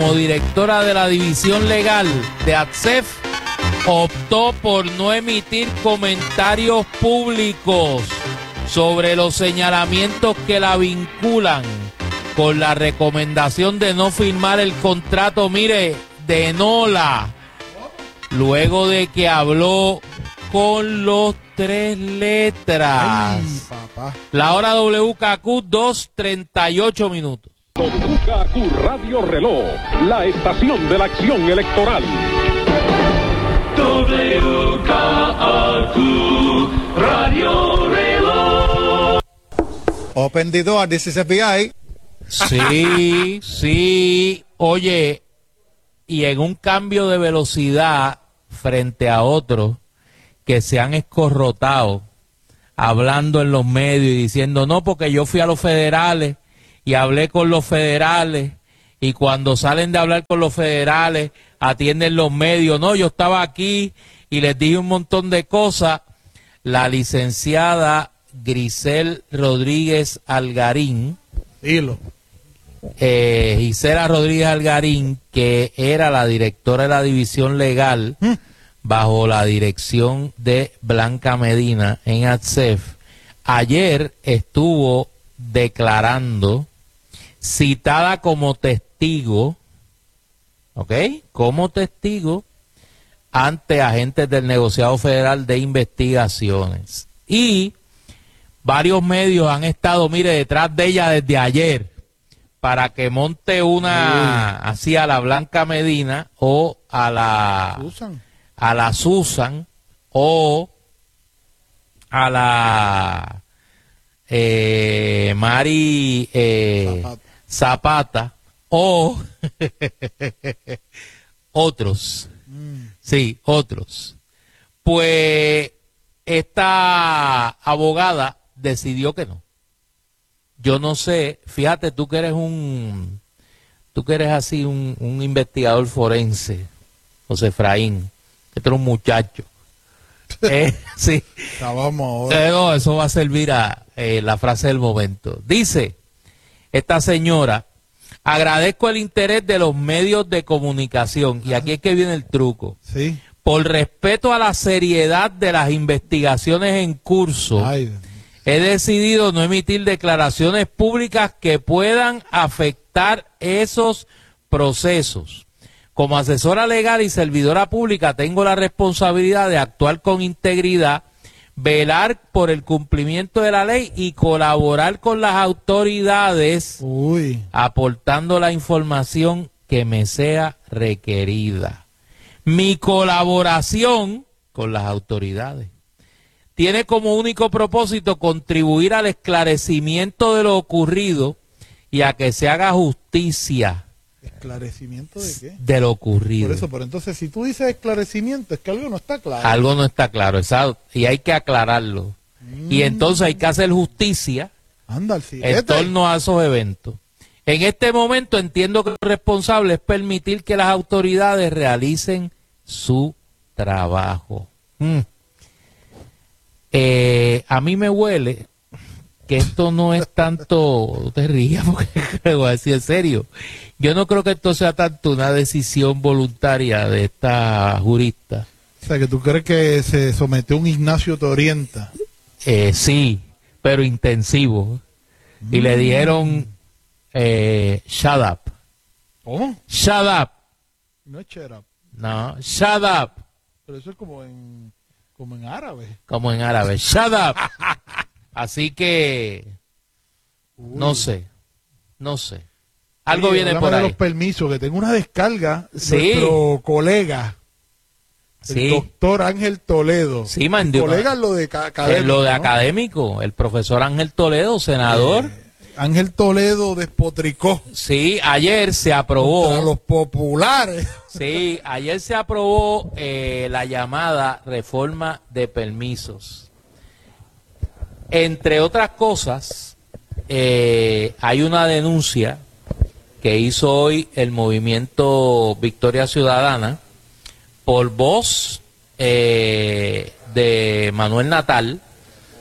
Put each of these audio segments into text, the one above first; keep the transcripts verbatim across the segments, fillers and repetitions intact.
como directora de la división legal de A T S E F, optó por no emitir comentarios públicos sobre los señalamientos que la vinculan con la recomendación de no firmar el contrato, mire, de Nola, luego de que habló con los tres letras. Ay, papá. La hora W K Q, dos treinta y ocho minutos. W K Q Radio Reloj, la estación de la acción electoral. W K Q Radio Reloj. Open the door, this is F B I. Sí, sí. Oye, y en un cambio de velocidad frente a otros que se han escorrotado, hablando en los medios y diciendo, no, porque yo fui a los federales y hablé con los federales, y cuando salen de hablar con los federales, atienden los medios, no, yo estaba aquí y les dije un montón de cosas. La licenciada Grisel Rodríguez Algarín, Dilo. eh, Gisela Rodríguez Algarín, que era la directora de la división legal, ¿Mm? bajo la dirección de Blanca Medina en A T S E F, ayer estuvo declarando, citada como testigo, ¿ok? Como testigo ante agentes del negociado federal de investigaciones. Y varios medios han estado, mire, detrás de ella desde ayer para que monte una, Uy. así a la Blanca Medina o a la... Susan. a la Susan o a la eh, Mari eh, Zapata. Zapata o otros, mm. sí, otros. Pues esta abogada decidió que no. Yo no sé, fíjate, tú que eres un, tú que eres así un, un investigador forense, José Efraín, que tú eres un muchacho. Eh, sí. Vamos eh, no, eso va a servir a eh, la frase del momento. Dice esta señora, agradezco el interés de los medios de comunicación, y aquí es que viene el truco. Sí. Por respeto a la seriedad de las investigaciones en curso, Ay. he decidido no emitir declaraciones públicas que puedan afectar esos procesos. Como asesora legal y servidora pública tengo la responsabilidad de actuar con integridad, velar por el cumplimiento de la ley y colaborar con las autoridades, Uy. aportando la información que me sea requerida. Mi colaboración con las autoridades tiene como único propósito contribuir al esclarecimiento de lo ocurrido y a que se haga justicia. ¿Esclarecimiento de qué? De lo ocurrido. Por eso, pero entonces si tú dices esclarecimiento es que algo no está claro. Algo no está claro, exacto, y hay que aclararlo. Mm. Y entonces hay que hacer justicia Anda, al en torno a esos eventos. En este momento entiendo que lo responsable es permitir que las autoridades realicen su trabajo. Mm. Eh, a mí me huele que esto no es tanto, no te rías porque te voy a decir en serio, yo no creo que esto sea tanto una decisión voluntaria de esta jurista. O sea, que tú crees que se sometió un Ignacio Te Orienta. Eh, sí, pero intensivo. Mm. Y le dijeron, eh, shut up. ¿Cómo? Shut up. No es shut up. No, shut up. Pero eso es como en, como en árabe. Como en árabe, shut up. Así que, Uy. no sé, no sé. Algo sí, viene por ahí. De los permisos, que tengo una descarga. Sí. Nuestro colega, sí. el doctor Ángel Toledo. Sí, mandó. Colega lo de académico. Lo de ¿no? académico, el profesor Ángel Toledo, senador. Eh, Ángel Toledo despotricó. Sí, ayer se aprobó. Contra los populares. Sí, ayer se aprobó eh, la llamada reforma de permisos. Entre otras cosas, eh, hay una denuncia que hizo hoy el movimiento Victoria Ciudadana por voz eh, de Manuel Natal,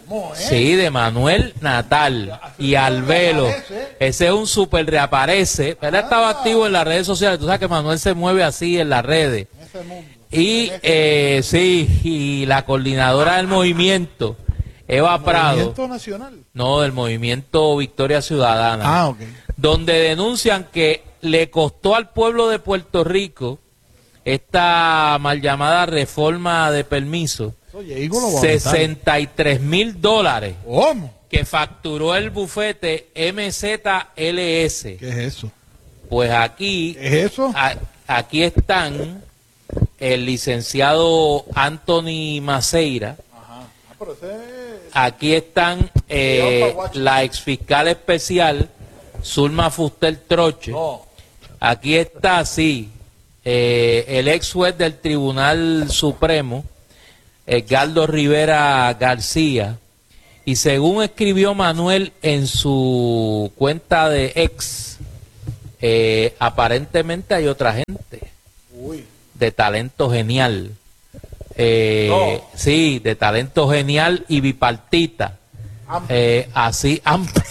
¿Cómo es? Sí, de Manuel Natal y Albelo. Ese es un super reaparece. Él estaba Ah. activo en las redes sociales. Tú sabes que Manuel se mueve así en las redes. Y eh, sí, y la coordinadora del movimiento, Eva Prado. ¿Movimiento nacional? No, del movimiento Victoria Ciudadana. Ah, ok. Donde denuncian que le costó al pueblo de Puerto Rico esta mal llamada reforma de permiso Oye, Igor lo va a votar. sesenta y tres mil dólares ¿Cómo? que facturó el bufete M Z L S. ¿Qué es eso? Pues aquí, ¿Qué es eso? a- aquí están el licenciado Anthony Maceira, Ah, pero ese... aquí están eh, la exfiscal especial Zulma Fuster Troche, No. aquí está, sí, eh, el ex juez del Tribunal Supremo, Edgardo Rivera García, y según escribió Manuel en su cuenta de ex, eh, aparentemente hay otra gente Uy. de talento genial. Eh, No. Sí, de talento genial y bipartita. Amplia. Eh, así, amplia.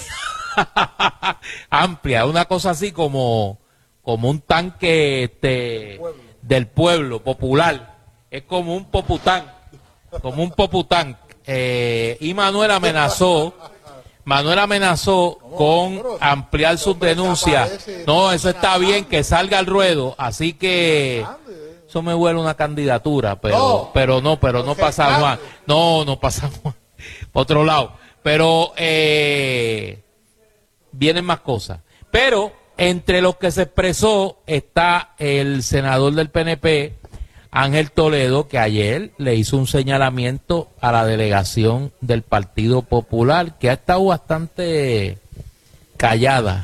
amplia, una cosa así como, como un tanque este, Pueblo. del pueblo popular. Es como un popután, como un popután. Eh, y Manuel amenazó, Manuel amenazó con ampliar sus Hombre, denuncias. desaparece, No, eso está amenazando. bien, que salga al ruedo. Así que eso me huele una candidatura, pero No. pero no, pero no Porque pasa claro. Juan. No, no pasa Juan. Por otro lado. Pero eh, vienen más cosas. Pero entre los que se expresó está el senador del P N P, Ángel Toledo, que ayer le hizo un señalamiento a la delegación del Partido Popular, que ha estado bastante callada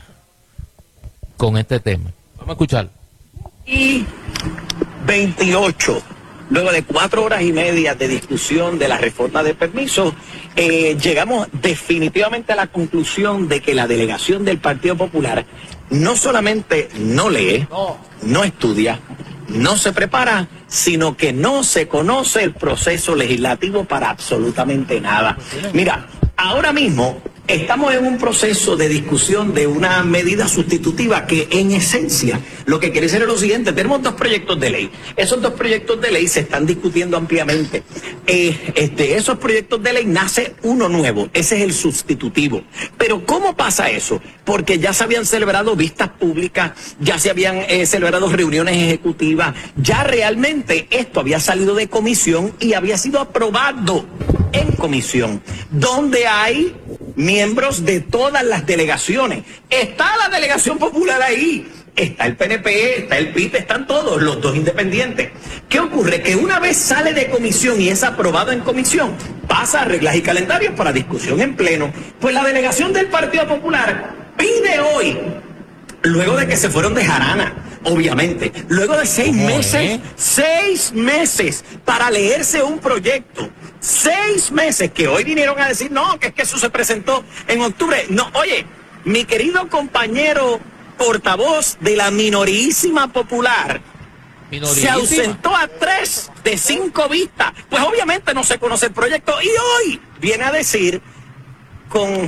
con este tema. Vamos a escuchar. Y veintiocho, luego de cuatro horas y media de discusión de la reforma de permisos, eh, llegamos definitivamente a la conclusión de que la delegación del Partido Popular no solamente no lee, No. no estudia, no se prepara, sino que no se conoce el proceso legislativo para absolutamente nada. Mira, ahora mismo estamos en un proceso de discusión de una medida sustitutiva que en esencia lo que quiere decir es lo siguiente: tenemos dos proyectos de ley. Esos dos proyectos de ley se están discutiendo ampliamente. Eh, este, esos proyectos de ley nace uno nuevo, ese es el sustitutivo. Pero ¿cómo pasa eso? Porque ya se habían celebrado vistas públicas, ya se habían eh, celebrado reuniones ejecutivas, ya realmente esto había salido de comisión y había sido aprobado en comisión, donde hay miembros de todas las delegaciones. Está la delegación popular ahí, está el P N P, está el P I B, están todos, los dos independientes. ¿Qué ocurre? Que una vez sale de comisión y es aprobado en comisión, pasa a reglas y calendarios para discusión en pleno. Pues la delegación del Partido Popular pide hoy, luego de que se fueron de jarana, obviamente, luego de seis ¿Cómo, meses, eh? seis meses para leerse un proyecto, seis meses que hoy vinieron a decir, no, que es que eso se presentó en octubre. No, oye, mi querido compañero portavoz de la minorísima popular, se Minorísima. ausentó a tres de cinco vistas. Pues obviamente no se conoce el proyecto y hoy viene a decir con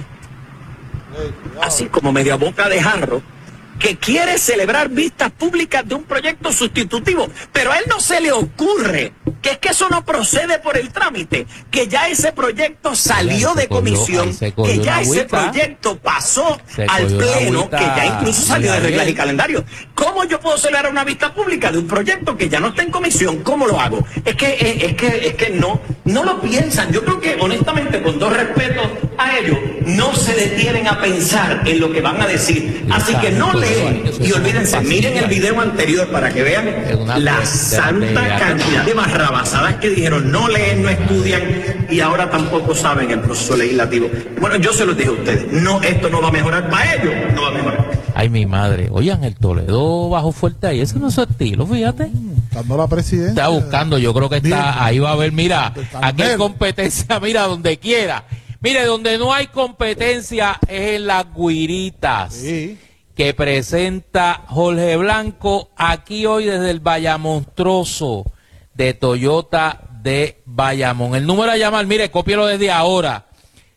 así como media boca de jarro que quiere celebrar vistas públicas de un proyecto sustitutivo, pero a él no se le ocurre que es que eso no procede por el trámite, que ya ese proyecto salió se de cogió- comisión, ahí se cogió que ya una ese agüita. proyecto pasó Se al cogió una pleno, agüita, que ya incluso salió de Gabriel. reglas y calendario. ¿Cómo yo puedo celebrar una vista pública de un proyecto que ya no está en comisión? ¿Cómo lo hago? Es que es, es que es que no no lo piensan. Yo creo que honestamente, con todo respeto a ellos, no se detienen a pensar en lo que van a decir. Así que no leen y olvídense, miren el video anterior para que vean Es una la de- santa de- cantidad de barrabasadas que dijeron, no leen, no estudian y ahora tampoco saben el proceso legislativo. Bueno, yo se los dije a ustedes, no, esto no va a mejorar para ellos, no va a mejorar. Ay, mi madre. Oigan, el Toledo bajó fuerte ahí. Ese no es su estilo, fíjate. Buscando la presidencia. Está buscando, yo creo que está, Bien. ahí va a haber, mira, Del aquí hay Carmelo. competencia, mira, donde quiera. Mire, donde no hay competencia es en las guiritas Sí. que presenta Jorge Blanco aquí hoy desde el Vallamontroso de Toyota de Bayamón. El número a llamar, mire, cópielo desde ahora,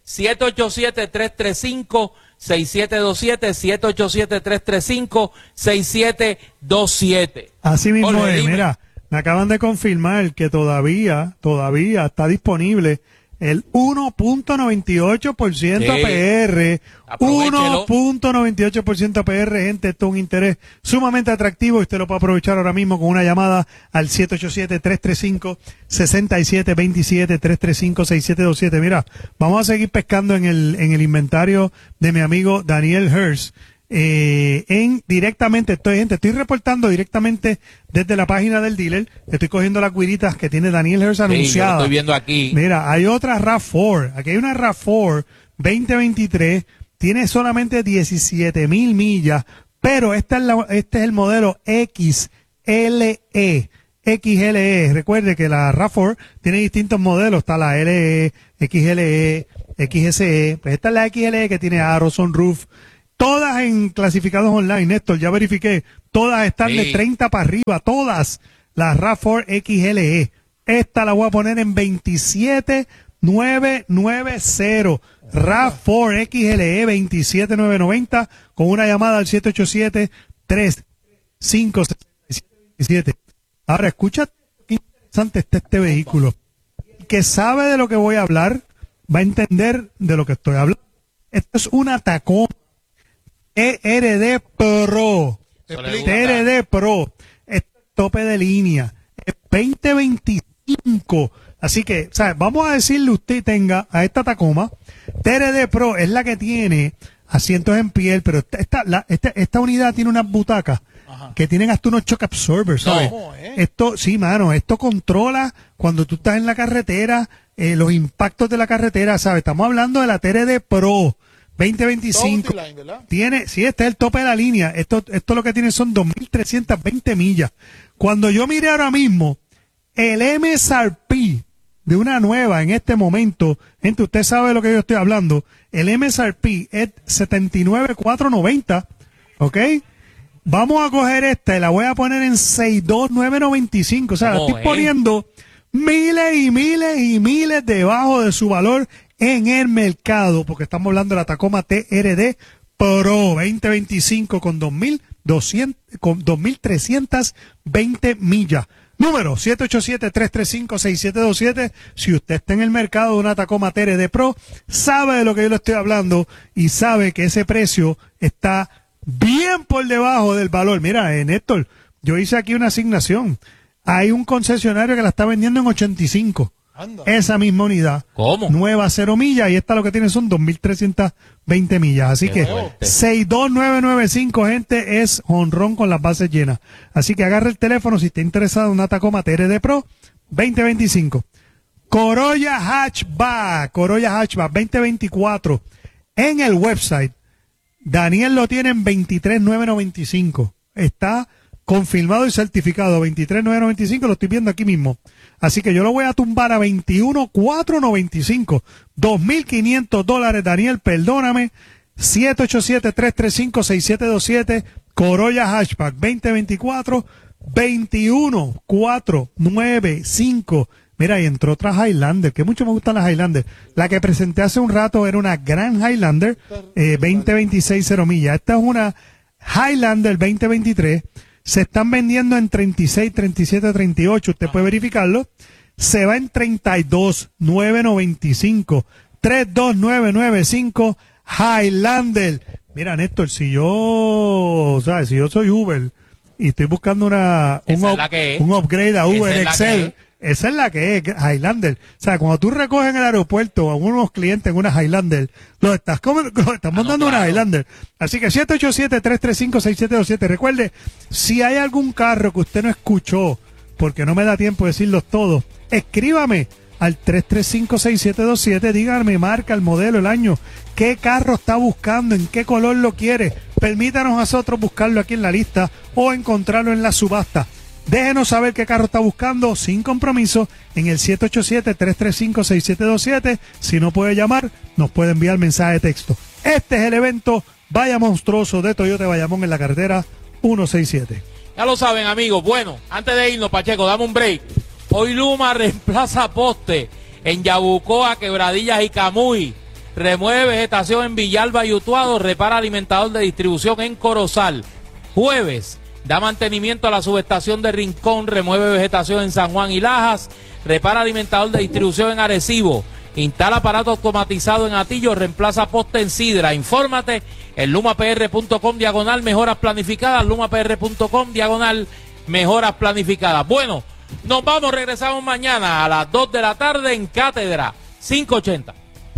siete ocho siete, tres tres cinco, seis siete dos siete, siete ocho siete, tres tres cinco, seis siete dos siete. Así mismo Jorge, es, dime. mira, me acaban de confirmar que todavía, todavía está disponible el uno punto noventa y ocho por ciento Sí. P R. Aprovechelo. uno punto noventa y ocho por ciento P R, gente, esto es un interés sumamente atractivo y usted lo puede aprovechar ahora mismo con una llamada al siete ocho siete, tres tres cinco, seis siete dos siete, tres tres cinco, seis siete dos siete. Mira, vamos a seguir pescando en el, en el inventario de mi amigo Daniel Hurst. Eh, en directamente, estoy gente, estoy reportando directamente desde la página del dealer, estoy cogiendo las guiritas que tiene Daniel Hurst Sí, yo lo anunciadas. estoy viendo aquí. Mira, hay otra RAV cuatro, aquí hay una RAV cuatro veinte veintitrés, tiene solamente diecisiete mil millas, pero esta es la, este es el modelo X L E. X L E, recuerde que la RAV cuatro tiene distintos modelos, está la L E, X L E, X S E, pues esta es la X L E que tiene aro, sunroof, todas en clasificados online, Néstor, ya verifiqué, todas están Sí. de treinta para arriba, todas las RAV cuatro X L E. Esta la voy a poner en veintisiete mil novecientos noventa. RAV cuatro X L E veintisiete mil novecientos noventa con una llamada al siete ocho siete, tres cinco, seis siete dos siete. Ahora, escucha qué interesante está este vehículo. El que sabe de lo que voy a hablar va a entender de lo que estoy hablando. Esto es una Tacoma T R D Pro. Eso le gusta. T R D Pro. Es tope de línea. Es veinte veinticinco. Así que, o sea, vamos a decirle usted tenga a esta Tacoma. T R D Pro es la que tiene asientos en piel, pero esta, esta, la- esta, esta unidad tiene unas butacas que tienen hasta unos shock absorbers, ¿sabes? No, ¿eh? Esto, sí, mano, esto controla cuando tú estás en la carretera, eh, los impactos de la carretera, ¿sabes? Estamos hablando de la T R D Pro veinte veinticinco. Multiline, ¿verdad? Tiene, sí, este es el tope de la línea. Esto, esto lo que tiene son dos mil trescientas veinte millas. Cuando yo mire ahora mismo el M S R P de una nueva en este momento, gente, usted sabe de lo que yo estoy hablando, el M S R P es setenta y nueve mil cuatrocientos noventa, ¿ok? Vamos a coger esta y la voy a poner en sesenta y dos mil novecientos noventa y cinco. O sea, la ¿Cómo, estoy eh? poniendo miles y miles y miles debajo de su valor en el mercado, porque estamos hablando de la Tacoma T R D Pro veinte veinticinco con dos mil doscientos, con dos mil trescientas veinte millas. Número siete ocho siete, tres tres cinco, seis siete dos siete. Si usted está en el mercado de una Tacoma T R D Pro, sabe de lo que yo le estoy hablando y sabe que ese precio está bien por debajo del valor. Mira, eh, Néstor, yo hice aquí una asignación. Hay un concesionario que la está vendiendo en ochenta y cinco. Anda. Esa misma unidad. ¿Cómo? Nueva cero millas y esta lo que tiene son dos mil trescientas veinte millas. Así Qué que suerte. seis dos nueve nueve cinco, gente, es honrón con las bases llenas. Así que agarra el teléfono si está interesado en una Tacoma T R D Pro veinte veinticinco. Corolla Hatchback, Corolla Hatchback veinte veinticuatro. En el website, Daniel lo tiene en veintitrés mil novecientos noventa y cinco. Está confirmado y certificado. veintitrés mil novecientos noventa y cinco, lo estoy viendo aquí mismo. Así que yo lo voy a tumbar a veintiuno mil cuatrocientos noventa y cinco. dos mil quinientos dólares, Daniel, perdóname. siete ocho siete, tres tres cinco, seis siete dos siete. Corolla Hatchback veinte veinticuatro, veintiuno mil cuatrocientos noventa y cinco. Mira, y entró otra Highlander, que mucho me gustan las Highlander. La que presenté hace un rato era una gran Highlander, eh, veinte veintiséis cero millas. Esta es una Highlander veinte veintitrés. Se están vendiendo en treinta y seis, treinta y siete, treinta y ocho. Usted puede verificarlo. Se va en treinta y dos mil novecientos noventa y cinco. treinta y dos mil novecientos noventa y cinco Highlander. Mira, Néstor, si yo, ¿sabes? Si yo soy Uber y estoy buscando una, un, Esa es up- la que es. un upgrade a Esa Uber es la Excel, que esa es la que es, Highlander. O sea, cuando tú recoges en el aeropuerto a unos clientes en una Highlander, los estás, como, los estás Ah, no, montando una claro. Highlander. Así que siete ocho siete, tres tres cinco, seis siete dos siete. Recuerde, si hay algún carro que usted no escuchó, porque no me da tiempo de decirlos todos, escríbame al tres tres cinco, seis siete dos siete, dígame marca, el modelo, el año, qué carro está buscando, en qué color lo quiere. Permítanos a nosotros buscarlo aquí en la lista o encontrarlo en la subasta. Déjenos saber qué carro está buscando sin compromiso en el siete ocho siete, tres tres cinco, seis siete dos siete. Si no puede llamar, nos puede enviar mensaje de texto. Este es el evento Vaya Monstruoso de Toyota Bayamón en la carretera ciento sesenta y siete. Ya lo saben, amigos. Bueno, antes de irnos, Pacheco, dame un break. Hoy Luma reemplaza poste en Yabucoa, Quebradillas y Camuy. remueve vegetación en Villalba y Utuado, repara alimentador de distribución en Corozal. Jueves, da mantenimiento a la subestación de Rincón, remueve vegetación en San Juan y Lajas, repara alimentador de distribución en Arecibo, instala aparato automatizado en Atillo, reemplaza poste en Sidra. Infórmate en lumapr.com diagonal mejoras planificadas, lumapr.com diagonal mejoras planificadas. Bueno, nos vamos, regresamos mañana a las dos de la tarde en Cátedra cinco ochenta.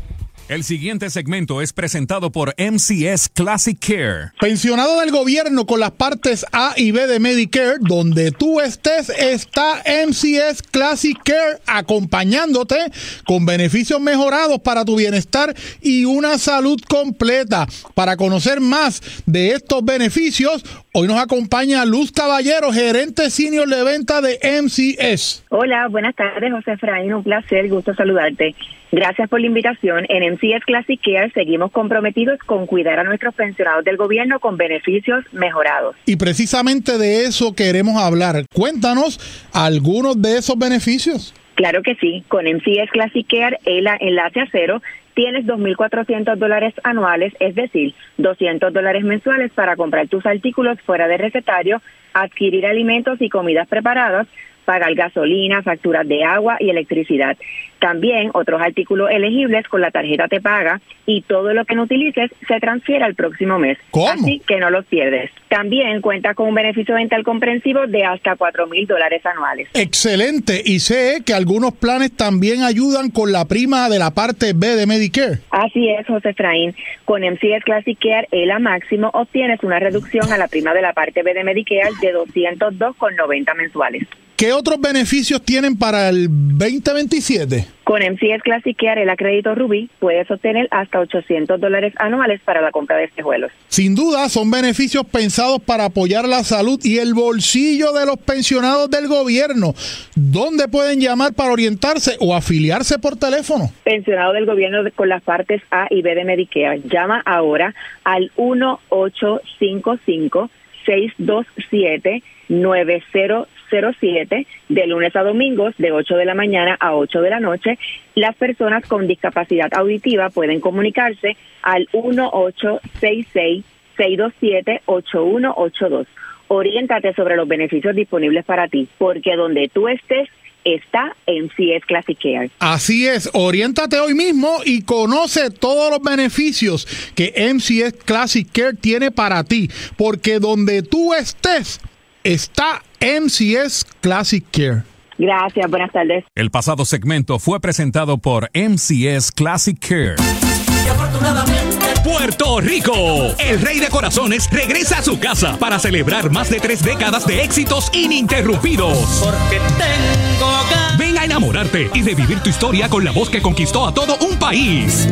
El siguiente segmento es presentado por M C S Classic Care. Pensionado del gobierno con las partes A y B de Medicare, donde tú estés, está M C S Classic Care acompañándote con beneficios mejorados para tu bienestar y una salud completa. Para conocer más de estos beneficios, hoy nos acompaña Luz Caballero, gerente senior de venta de M C S. Hola, buenas tardes, José Efraín, un placer, gusto saludarte. Gracias por la invitación. En M C S Classic Care seguimos comprometidos con cuidar a nuestros pensionados del gobierno con beneficios mejorados. Y precisamente de eso queremos hablar. Cuéntanos algunos de esos beneficios. Claro que sí. Con M C S Classic Care, el enlace a cero, tienes dos mil cuatrocientos dólares anuales, es decir, doscientos dólares mensuales para comprar tus artículos fuera de recetario, adquirir alimentos y comidas preparadas, pagar gasolina, facturas de agua y electricidad. También otros artículos elegibles con la tarjeta Te Paga y todo lo que no utilices se transfiere al próximo mes. ¿Cómo? Así que no los pierdes. También cuenta con un beneficio dental comprensivo de hasta cuatro mil dólares anuales. Excelente. Y sé que algunos planes también ayudan con la prima de la parte B de Medicare. Así es, José Efraín. Con M C S Classic Care, el a máximo, obtienes una reducción a la prima de la parte B de Medicare de doscientos dos con noventa mensuales. ¿Qué otros beneficios tienen para el veinte veintisiete? Con M C S Classic Care, el a crédito Rubí, puedes obtener hasta ochocientos dólares anuales para la compra de espejuelos. Sin duda, son beneficios pensados para apoyar la salud y el bolsillo de los pensionados del gobierno. ¿Dónde pueden llamar para orientarse o afiliarse por teléfono? Pensionado del gobierno con las partes A y B de Medicare, llama ahora al uno ocho cinco cinco, seis dos siete, nueve cero cero siete de lunes a domingos de ocho de la mañana a ocho de la noche. Las personas con discapacidad auditiva pueden comunicarse al uno ocho seis seis, seis dos siete, ocho uno ocho dos. Oriéntate sobre los beneficios disponibles para ti, porque donde tú estés está M C S Classic Care. Así es, oriéntate hoy mismo y conoce todos los beneficios que M C S Classic Care tiene para ti, porque donde tú estés está M C S Classic Care. Gracias, buenas tardes. El pasado segmento fue presentado por M C S Classic Care. Y afortunadamente, Puerto Rico, el rey de corazones regresa a su casa para celebrar más de tres décadas de éxitos ininterrumpidos. porque tengo ganas. Ven a enamorarte y revivir tu historia con la voz que conquistó a todo un país.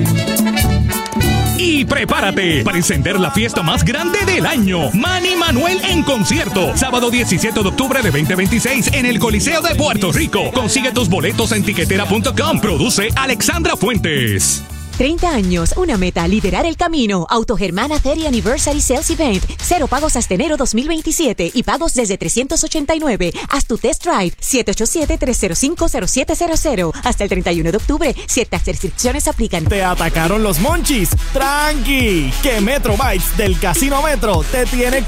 Y prepárate para encender la fiesta más grande del año. Manny Manuel en concierto. Sábado diecisiete de octubre de veinte veintiséis en el Coliseo de Puerto Rico. Consigue tus boletos en tiquetera punto com. Produce Alexandra Fuentes. treinta años, una meta, liderar el camino. Autogermana thirty Anniversary Sales Event. Cero pagos hasta enero dos mil veintisiete y pagos desde trescientos ochenta y nueve. Haz tu test drive. siete ocho siete, tres cero cinco, cero siete cero cero. Hasta el treinta y uno de octubre. Ciertas restricciones aplican. Te atacaron los monchis. Tranqui, que Metro Bytes del Casino Metro te tiene